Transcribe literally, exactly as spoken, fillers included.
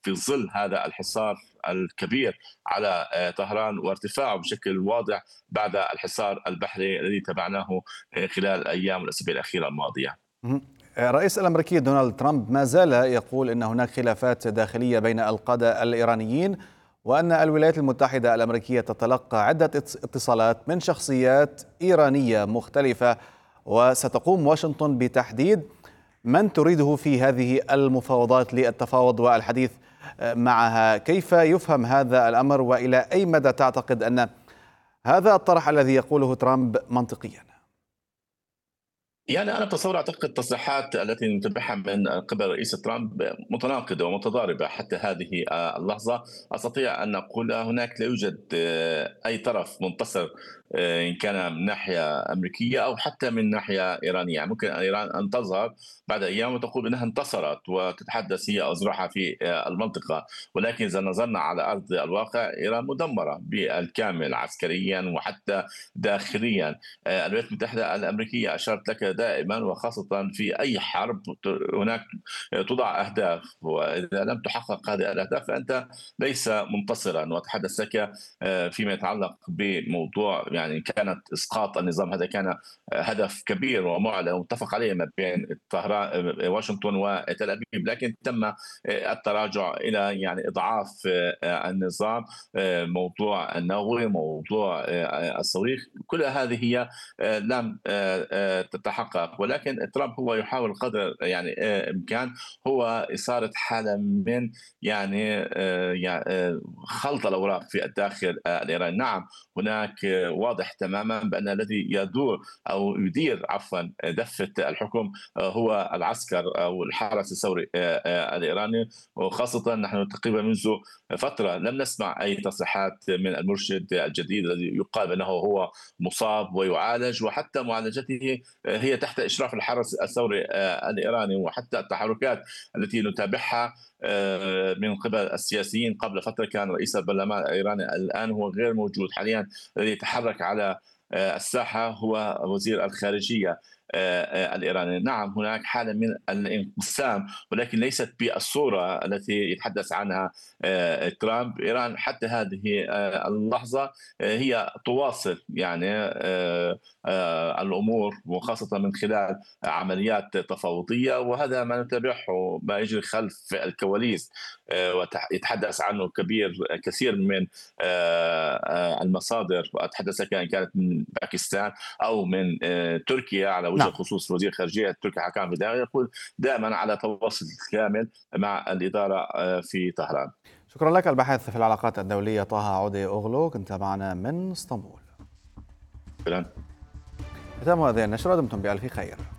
في ظل هذا الحصار الكبير على طهران وارتفاعه بشكل واضح بعد الحصار البحري الذي تابعناه خلال الأيام والأسابيع الأخيرة الماضية. مهم. الرئيس الأمريكي دونالد ترامب ما زال يقول إن هناك خلافات داخلية بين القادة الإيرانيين، وأن الولايات المتحدة الأمريكية تتلقى عدة اتصالات من شخصيات إيرانية مختلفة، وستقوم واشنطن بتحديد من تريده في هذه المفاوضات للتفاوض والحديث معها. كيف يفهم هذا الأمر، وإلى أي مدى تعتقد أن هذا الطرح الذي يقوله ترامب منطقيا؟ يعني أنا بتصور أعتقد التصريحات التي نتابعها من قبل رئيس ترامب متناقضة ومتضاربة حتى هذه اللحظة. أستطيع أن أقول هناك لا يوجد أي طرف منتصر، إن كان من ناحية أمريكية أو حتى من ناحية إيرانية. ممكن إيران أن تظهر بعد أيام وتقول أنها انتصرت وتتحدث هي أذرعها في المنطقة، ولكن إذا نظرنا على أرض الواقع إيران مدمرة بالكامل عسكريا وحتى داخليا. الولايات المتحدة الأمريكية أشارت لك دائما وخاصة في أي حرب هناك توضع أهداف، وإذا لم تحقق هذه الأهداف فأنت ليس منتصرا. وأتحدث لك فيما يتعلق بموضوع يعني كانت إسقاط النظام، هذا كان هدف كبير ومعلن ومتفق عليه ما بين طهران واشنطن وتل أبيب، لكن تم التراجع إلى يعني إضعاف النظام. موضوع النووي، موضوع الصواريخ، كل هذه هي لم تتحقق، ولكن ترامب هو يحاول قدر يعني إمكان هو إثارة حالة من يعني خلط الأوراق في الداخل الإيراني. نعم هناك واضح تماما بأن الذي يدور أو يدير عفوا دفة الحكم هو العسكر أو الحرس الثوري الإيراني، وخاصة نحن تقريبا منذ فترة لم نسمع أي تصريحات من المرشد الجديد الذي يقال بأنه هو مصاب ويعالج، وحتى معالجته هي تحت إشراف الحرس الثوري الإيراني. وحتى التحركات التي نتابعها من قبل السياسيين، قبل فترة كان رئيس البرلمان الإيراني، الآن هو غير موجود. حاليا الذي يتحرك على الساحة هو وزير الخارجية الإيراني. نعم هناك حالة من الانقسام، ولكن ليست بالصورة التي يتحدث عنها ترامب. إيران حتى هذه اللحظة هي تواصل يعني الأمور، وخاصة من خلال عمليات تفاوضية، وهذا ما نتابعه ما يجري خلف الكواليس ويتحدث عنه كبير كثير من المصادر. وأتحدث لك إن كانت من باكستان أو من تركيا، على وجه الخصوص وزير خارجية تركيا حكام بداية يقول دائما على تواصل كامل مع الإدارة في طهران. شكرا لك الباحث في العلاقات الدولية طه عودي أوغلو، كنت معنا من اسطنبول. شكرا. ختام هذه النشرة، دمتم بألف خير.